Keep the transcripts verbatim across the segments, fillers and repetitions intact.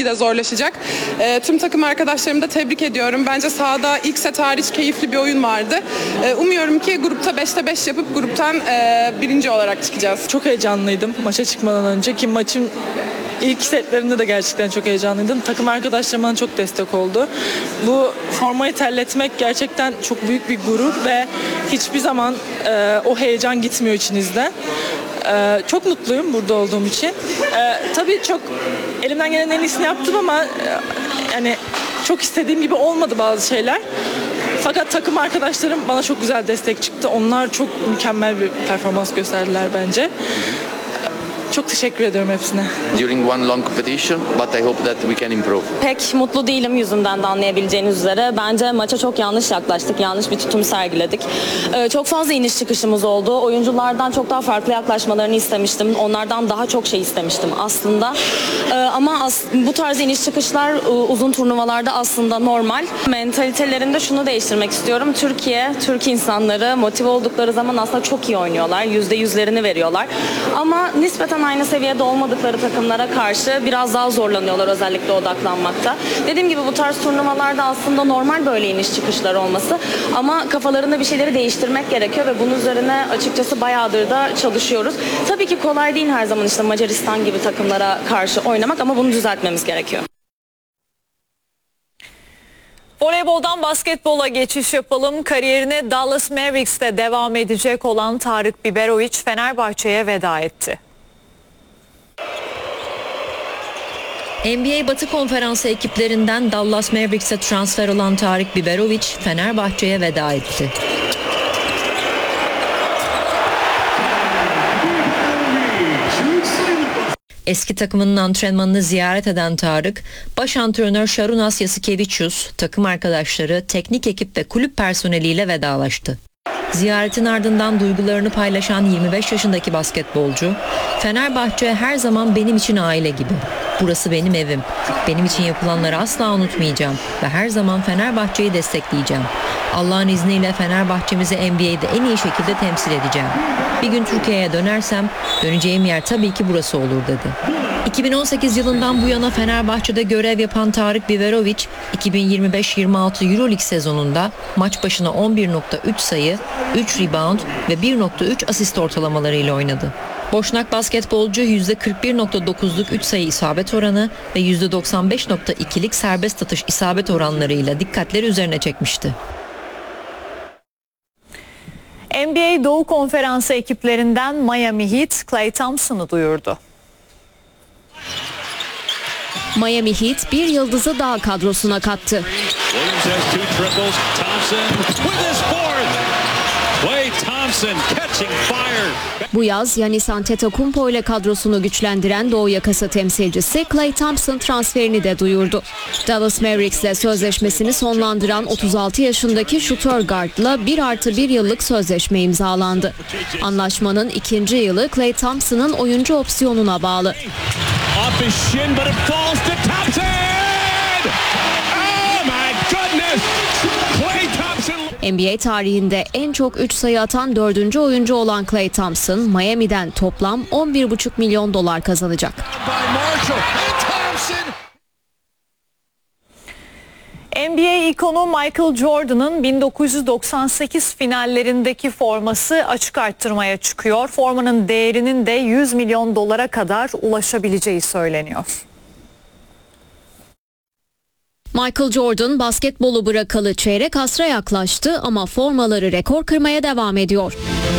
gitgide zorlaşacak. E, tüm takım arkadaşlarımı da tebrik ediyorum. Bence sahada ilk set hariç keyifli bir oyun vardı. E, umuyorum ki grupta beşte beş yapıp gruptan e, birinci olarak çıkacağız. Çok heyecanlıydım maça çıkmadan önce ki maçın İlk setlerinde de gerçekten çok heyecanlıydım. Takım arkadaşlarım bana çok destek oldu. Bu formayı terletmek gerçekten çok büyük bir gurur ve hiçbir zaman e, o heyecan gitmiyor içinizden. E, çok mutluyum burada olduğum için. E, tabii çok elimden gelen en iyisini yaptım ama e, yani çok istediğim gibi olmadı bazı şeyler. Fakat takım arkadaşlarım bana çok güzel destek çıktı. Onlar çok mükemmel bir performans gösterdiler bence. Çok teşekkür ediyorum hepsine. During one long competition, but I hope that we can improve. Pek mutlu değilim yüzümden de anlayabileceğiniz üzere. Bence maça çok yanlış yaklaştık, yanlış bir tutum sergiledik. Ee, çok fazla iniş çıkışımız oldu. Oyunculardan çok daha farklı yaklaşmalarını istemiştim. Onlardan daha çok şey istemiştim aslında. Ee, ama as- bu tarz iniş çıkışlar e, uzun turnuvalarda aslında normal. Mentalitelerinde şunu değiştirmek istiyorum. Türkiye, Türk insanları motive oldukları zaman aslında çok iyi oynuyorlar. Yüzde yüzlerini veriyorlar. Ama nispeten aynı seviyede olmadıkları takımlara karşı biraz daha zorlanıyorlar özellikle odaklanmakta. Dediğim gibi bu tarz turnuvalarda aslında normal böyle iniş çıkışlar olması ama kafalarında bir şeyleri değiştirmek gerekiyor ve bunun üzerine açıkçası bayağıdır da çalışıyoruz. Tabii ki kolay değil her zaman işte Macaristan gibi takımlara karşı oynamak ama bunu düzeltmemiz gerekiyor. Voleyboldan basketbola geçiş yapalım. Kariyerine Dallas Mavericks'te devam edecek olan Tarık Biberović Fenerbahçe'ye veda etti. N B A Batı Konferansı ekiplerinden Dallas Mavericks'e transfer olan Tarık Biberović Fenerbahçe'ye veda etti. Eski takımının antrenmanını ziyaret eden Tarık, baş antrenör Şarunas Jasikevičius, takım arkadaşları, teknik ekip ve kulüp personeliyle vedalaştı. Ziyaretin ardından duygularını paylaşan yirmi beş yaşındaki basketbolcu, "Fenerbahçe her zaman benim için aile gibi. Burası benim evim. Benim için yapılanları asla unutmayacağım ve her zaman Fenerbahçe'yi destekleyeceğim. Allah'ın izniyle Fenerbahçemizi N B A'de en iyi şekilde temsil edeceğim. Bir gün Türkiye'ye dönersem döneceğim yer tabii ki burası olur" dedi. iki bin on sekiz yılından bu yana Fenerbahçe'de görev yapan Tarık Biberović, iki bin yirmi beş yirmi altı Euroleague sezonunda maç başına on bir nokta üç sayı, üç rebound ve bir nokta üç asist ortalamalarıyla oynadı. Boşnak basketbolcu yüzde kırk bir nokta dokuzluk üç sayı isabet oranı ve yüzde doksan beş nokta ikilik serbest atış isabet oranlarıyla dikkatleri üzerine çekmişti. N B A Doğu Konferansı ekiplerinden Miami Heat, Klay Thompson'ı duyurdu. Miami Heat bir yıldızı daha kadrosuna kattı. Bu yaz Giannis Antetokounmpo ile kadrosunu güçlendiren Doğu yakası temsilcisi Klay Thompson transferini de duyurdu. Dallas Mavericks ile sözleşmesini sonlandıran otuz altı yaşındaki şutör guardla bir artı bir yıllık sözleşme imzalandı. Anlaşmanın ikinci yılı Klay Thompson'ın oyuncu opsiyonuna bağlı. N B A tarihinde en çok üç sayı atan dördüncü oyuncu olan Klay Thompson, Miami'den toplam on bir buçuk milyon dolar kazanacak. N B A ikonu Michael Jordan'ın bin dokuz yüz doksan sekiz finallerindeki forması açık arttırmaya çıkıyor. Formanın değerinin de yüz milyon dolara kadar ulaşabileceği söyleniyor. Michael Jordan basketbolu bırakalı çeyrek asra yaklaştı ama formaları rekor kırmaya devam ediyor.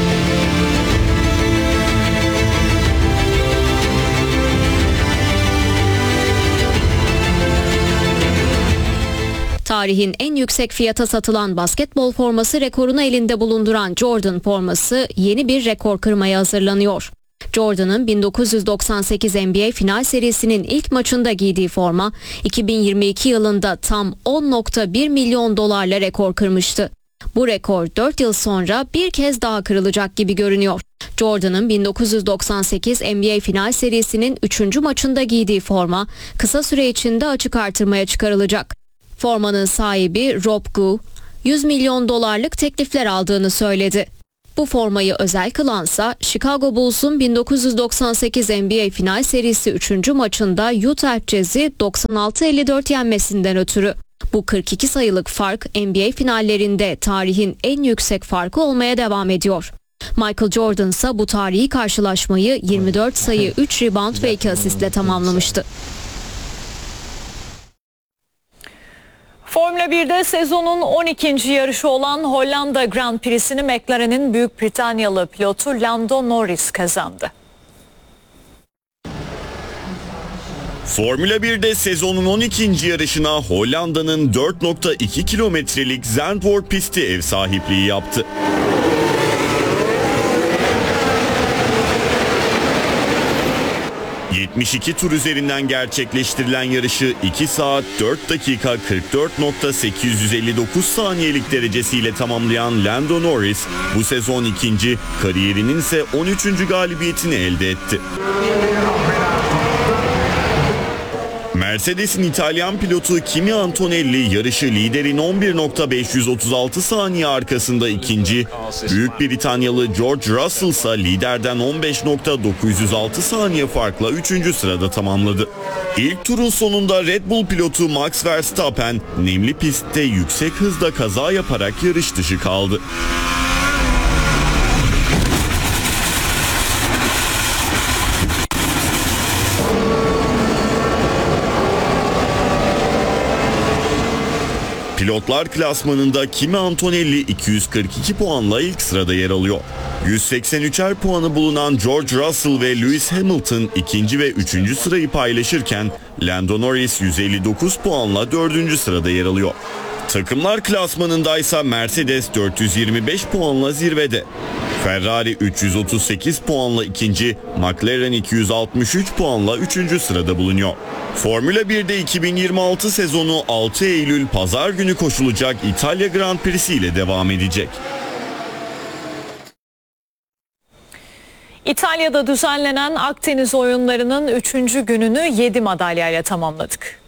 Tarihin en yüksek fiyata satılan basketbol forması rekorunu elinde bulunduran Jordan forması yeni bir rekor kırmaya hazırlanıyor. Jordan'ın bin dokuz yüz doksan sekiz N B A final serisinin ilk maçında giydiği forma iki bin yirmi iki yılında tam on nokta bir milyon dolarla rekor kırmıştı. Bu rekor dört yıl sonra bir kez daha kırılacak gibi görünüyor. Jordan'ın bin dokuz yüz doksan sekiz N B A final serisinin üçüncü maçında giydiği forma kısa süre içinde açık artırmaya çıkarılacak. Formanın sahibi Rob Gu yüz milyon dolarlık teklifler aldığını söyledi. Bu formayı özel kılansa Chicago Bulls'un bin dokuz yüz doksan sekiz N B A final serisi üçüncü maçında Utah Jazz'i doksan altı elli dört yenmesinden ötürü. Bu kırk iki sayılık fark N B A finallerinde tarihin en yüksek farkı olmaya devam ediyor. Michael Jordan ise bu tarihi karşılaşmayı yirmi dört sayı, üç rebound ve iki asistle tamamlamıştı. Formula birde sezonun on ikinci yarışı olan Hollanda Grand Prix'sini McLaren'in Büyük Britanyalı pilotu Lando Norris kazandı. Formula birde sezonun on ikinci yarışına Hollanda'nın dört nokta iki kilometrelik Zandvoort pisti ev sahipliği yaptı. yetmiş iki tur üzerinden gerçekleştirilen yarışı iki saat dört dakika kırk dört nokta sekiz yüz elli dokuz saniyelik derecesiyle tamamlayan Lando Norris bu sezon ikinci, kariyerinin ise on üçüncü galibiyetini elde etti. Mercedes'in İtalyan pilotu Kimi Antonelli yarışı liderin on bir nokta beş yüz otuz altı saniye arkasında ikinci, Büyük Britanyalı George Russell ise liderden on beş nokta dokuz yüz altı saniye farkla üçüncü sırada tamamladı. İlk turun sonunda Red Bull pilotu Max Verstappen nemli pistte yüksek hızda kaza yaparak yarış dışı kaldı. Pilotlar klasmanında Kimi Antonelli iki yüz kırk iki puanla ilk sırada yer alıyor. yüz seksen üçer puanı bulunan George Russell ve Lewis Hamilton ikinci ve üçüncü sırayı paylaşırken Lando Norris yüz elli dokuz puanla dördüncü sırada yer alıyor. Takımlar klasmanında ise Mercedes dört yüz yirmi beş puanla zirvede. Ferrari üç yüz otuz sekiz puanla ikinci, McLaren iki yüz altmış üç puanla üçüncü sırada bulunuyor. Formula birde iki bin yirmi altı sezonu altı Eylül Pazar günü koşulacak İtalya Grand Prix'si ile devam edecek. İtalya'da düzenlenen Akdeniz oyunlarının üçüncü gününü yedi madalyayla tamamladık.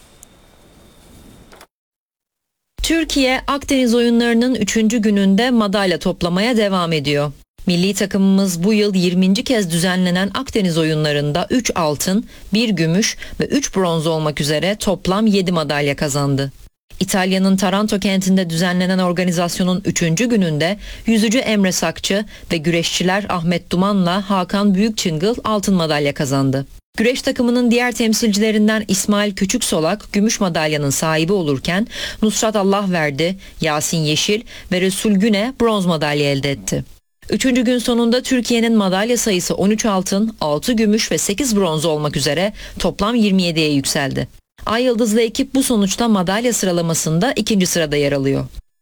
Türkiye Akdeniz oyunlarının üçüncü gününde madalya toplamaya devam ediyor. Milli takımımız bu yıl yirminci kez düzenlenen Akdeniz oyunlarında üç altın, bir gümüş ve üç bronz olmak üzere toplam yedi madalya kazandı. İtalya'nın Taranto kentinde düzenlenen organizasyonun üçüncü gününde yüzücü Emre Sakçı ve güreşçiler Ahmet Duman'la Hakan Büyükçıngıl altın madalya kazandı. Güreş takımının diğer temsilcilerinden İsmail Küçüksolak gümüş madalyanın sahibi olurken Nusrat Allahverdi, Yasin Yeşil ve Resul Güne bronz madalya elde etti. Üçüncü gün sonunda Türkiye'nin madalya sayısı on üç altın, altı gümüş ve sekiz bronz olmak üzere toplam yirmi yediye yükseldi. Ay Yıldızlı ekip bu sonuçta madalya sıralamasında ikinci sırada yer alıyor.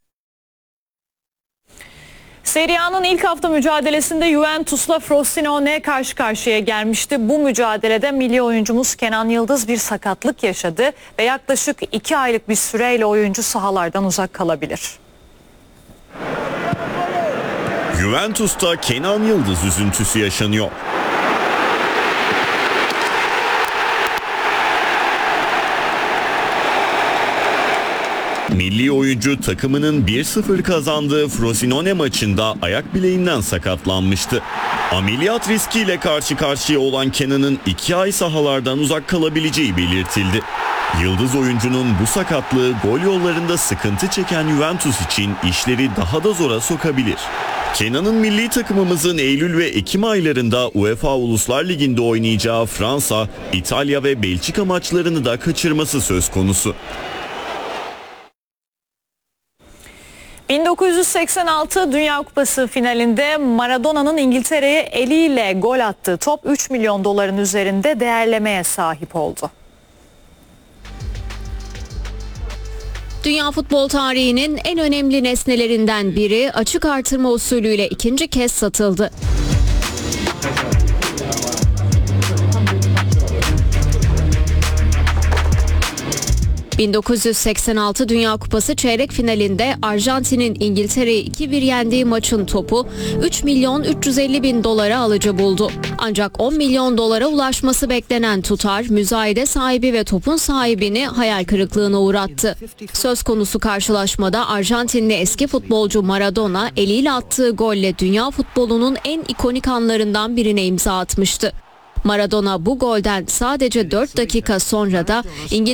Serie A'nın ilk hafta mücadelesinde Juventus'la Frosinone karşı karşıya gelmişti. Bu mücadelede milli oyuncumuz Kenan Yıldız bir sakatlık yaşadı ve yaklaşık iki aylık bir süreyle oyuncu sahalardan uzak kalabilir. Juventus'ta Kenan Yıldız üzüntüsü yaşanıyor. Milli oyuncu takımının bir sıfır kazandığı Frosinone maçında ayak bileğinden sakatlanmıştı. Ameliyat riskiyle karşı karşıya olan Kenan'ın iki ay sahalardan uzak kalabileceği belirtildi. Yıldız oyuncunun bu sakatlığı gol yollarında sıkıntı çeken Juventus için işleri daha da zora sokabilir. Kenan'ın milli takımımızın Eylül ve Ekim aylarında UEFA Uluslar Ligi'nde oynayacağı Fransa, İtalya ve Belçika maçlarını da kaçırması söz konusu. bin dokuz yüz seksen altı Dünya Kupası finalinde Maradona'nın İngiltere'ye eliyle gol attığı top üç milyon doların üzerinde değerlemeye sahip oldu. Dünya futbol tarihinin en önemli nesnelerinden biri açık artırma usulüyle ikinci kez satıldı. bin dokuz yüz seksen altı Dünya Kupası çeyrek finalinde Arjantin'in İngiltere'yi iki bir yendiği maçın topu üç milyon üç yüz elli bin dolara alıcı buldu. Ancak on milyon dolara ulaşması beklenen tutar müzayede sahibi ve topun sahibini hayal kırıklığına uğrattı. Söz konusu karşılaşmada Arjantinli eski futbolcu Maradona eliyle attığı golle dünya futbolunun en ikonik anlarından birine imza atmıştı. Maradona bu golden sadece dört dakika sonra da İngiltere